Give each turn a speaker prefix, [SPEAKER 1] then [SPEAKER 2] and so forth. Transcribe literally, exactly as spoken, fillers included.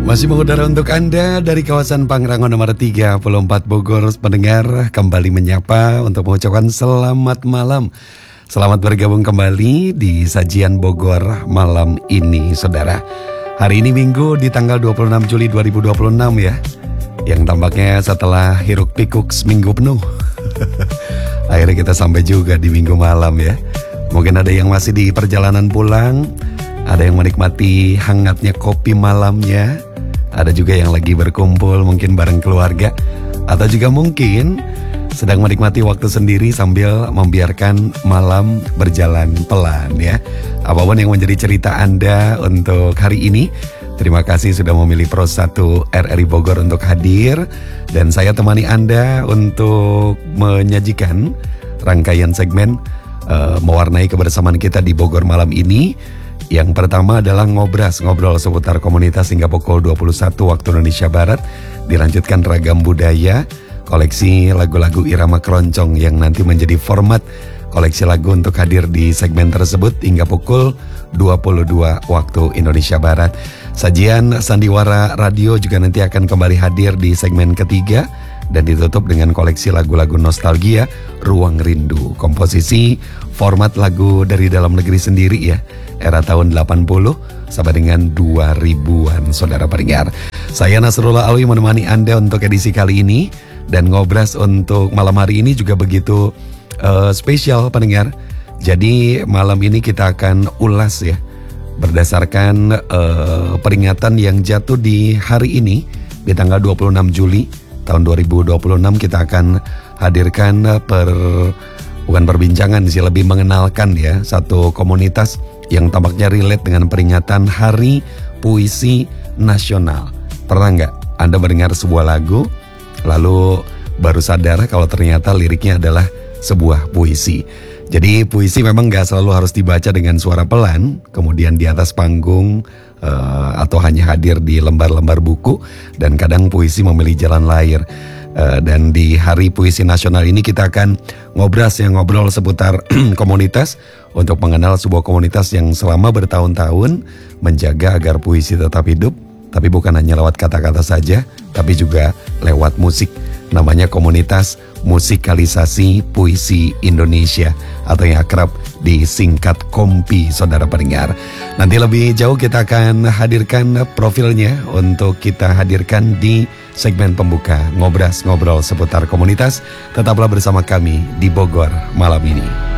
[SPEAKER 1] Masih mengudara untuk Anda dari kawasan Pangrango nomor tiga puluh empat Bogor. Pendengar kembali menyapa untuk mengucapkan selamat malam. Selamat bergabung kembali di Sajian Bogor malam ini, saudara. Hari ini Minggu di tanggal dua puluh enam Juli dua ribu dua puluh enam ya. Yang tampaknya setelah hiruk pikuk seminggu penuh akhirnya kita sampai juga di Minggu malam ya. Mungkin ada yang masih di perjalanan pulang, ada yang menikmati hangatnya kopi malamnya, ada juga yang lagi berkumpul mungkin bareng keluarga, atau juga mungkin sedang menikmati waktu sendiri sambil membiarkan malam berjalan pelan ya. Apapun yang menjadi cerita Anda untuk hari ini, terima kasih sudah memilih Pro satu R R I Bogor untuk hadir. Dan saya temani Anda untuk menyajikan rangkaian segmen uh, mewarnai kebersamaan kita di Bogor malam ini. Yang pertama adalah ngobras, ngobrol seputar komunitas hingga pukul dua puluh satu waktu Indonesia Barat. Dilanjutkan ragam budaya, koleksi lagu-lagu irama keroncong yang nanti menjadi format koleksi lagu untuk hadir di segmen tersebut hingga pukul dua puluh dua waktu Indonesia Barat. Sajian Sandiwara Radio juga nanti akan kembali hadir di segmen ketiga dan ditutup dengan koleksi lagu-lagu nostalgia Ruang Rindu. Komposisi format lagu dari dalam negeri sendiri ya, era tahun delapan puluh sampai dengan dua ribuan, saudara pendengar. Saya Nasrullah Alwi menemani Anda untuk edisi kali ini. Dan ngobras untuk malam hari ini juga begitu uh, spesial pendengar. Jadi malam ini kita akan ulas ya, berdasarkan uh, peringatan yang jatuh di hari ini, di tanggal dua puluh enam Juli tahun dua ribu dua puluh enam. Kita akan hadirkan per, bukan perbincangan sih, lebih mengenalkan ya satu komunitas yang tampaknya relate dengan peringatan Hari Puisi Nasional. Pernah nggak Anda mendengar sebuah lagu lalu baru sadar kalau ternyata liriknya adalah sebuah puisi? Jadi puisi memang gak selalu harus dibaca dengan suara pelan, kemudian di atas panggung uh, atau hanya hadir di lembar-lembar buku. Dan kadang puisi memilih jalan lahir. uh, Dan di Hari Puisi Nasional ini kita akan ngobras yang ngobrol seputar komunitas, untuk mengenal sebuah komunitas yang selama bertahun-tahun menjaga agar puisi tetap hidup. Tapi bukan hanya lewat kata-kata saja, tapi juga lewat musik. Namanya Komunitas Musikalisasi Puisi Indonesia, atau yang akrab disingkat KOMPI, saudara pendengar. Nanti lebih jauh kita akan hadirkan profilnya untuk kita hadirkan di segmen pembuka Ngobras, ngobrol seputar komunitas. Tetaplah bersama kami di Bogor malam ini.